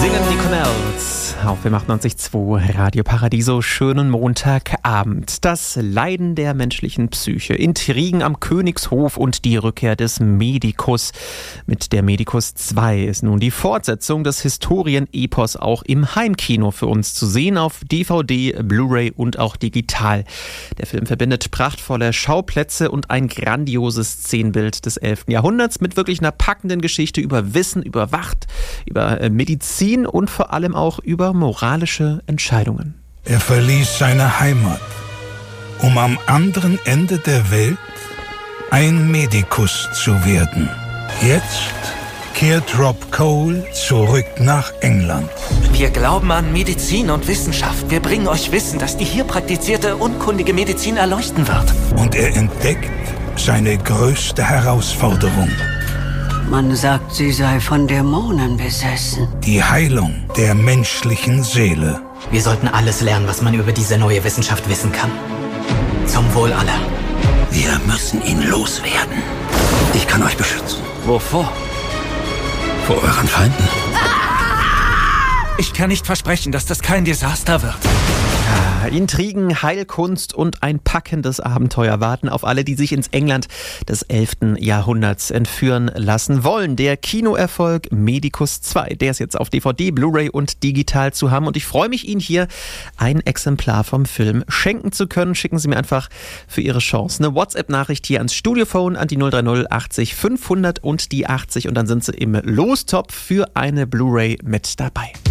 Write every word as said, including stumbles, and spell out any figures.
Singen die Cornells auf F M achtundneunzig Komma zwei Radio Paradiso. Schönen Montagabend. Das Leiden der menschlichen Psyche, Intrigen am Königshof und die Rückkehr des Medikus. Mit der Medikus zwei ist nun die Fortsetzung des Historienepos auch im Heimkino für uns zu sehen, auf D V D, Blu-ray und auch digital. Der Film verbindet prachtvolle Schauplätze und ein grandioses Szenenbild des elften Jahrhunderts mit wirklich einer packenden Geschichte über Wissen, über Macht, über Medizin und vor allem auch über moralische Entscheidungen. Er verließ seine Heimat, um am anderen Ende der Welt ein Medikus zu werden. Jetzt kehrt Rob Cole zurück nach England. Wir glauben an Medizin und Wissenschaft. Wir bringen euch Wissen, das die hier praktizierte, unkundige Medizin erleuchten wird. Und er entdeckt seine größte Herausforderung. Man sagt, sie sei von Dämonen besessen. Die Heilung der menschlichen Seele. Wir sollten alles lernen, was man über diese neue Wissenschaft wissen kann. Zum Wohl aller. Wir müssen ihn loswerden. Ich kann euch beschützen. Wovor? Vor euren Feinden. Ich kann nicht versprechen, dass das kein Desaster wird. Intrigen, Heilkunst und ein packendes Abenteuer warten auf alle, die sich ins England des elften Jahrhunderts entführen lassen wollen. Der Kinoerfolg Medikus zwei, der ist jetzt auf D V D, Blu-ray und digital zu haben. Und ich freue mich, Ihnen hier ein Exemplar vom Film schenken zu können. Schicken Sie mir einfach für Ihre Chance eine WhatsApp-Nachricht hier ans Studiophone an die null drei null achtzig fünfhundert und die achtzig und dann sind Sie im Lostopf für eine Blu-ray mit dabei.